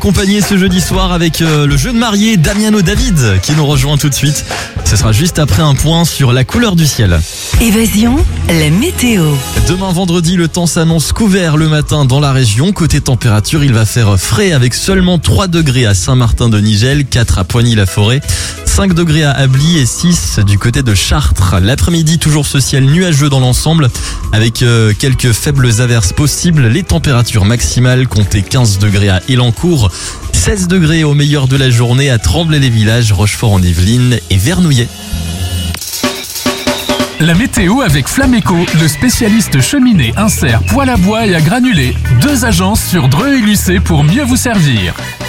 accompagner ce jeudi soir avec le jeune marié Damiano David qui nous rejoint tout de suite. Ce sera juste après un point sur la couleur du ciel. Évasion, la météo. Demain vendredi, le temps s'annonce couvert le matin dans la région. Côté température, il va faire frais avec seulement 3 degrés à Saint-Martin-de-Nigel, 4 à Poigny-la-Forêt, 5 degrés à Ably et 6 du côté de Chartres. L'après-midi, toujours ce ciel nuageux dans l'ensemble avec quelques faibles averses possibles. Les températures maximales comptez 15 degrés à Elancourt, 16 degrés au meilleur de la journée à Tremblay-les-Villages, Rochefort-en-Yvelines et Vernouillet. La météo avec Flameco, le spécialiste cheminée, insert, poêle à bois et à granulés. 2 agences sur Dreux et Lucé pour mieux vous servir.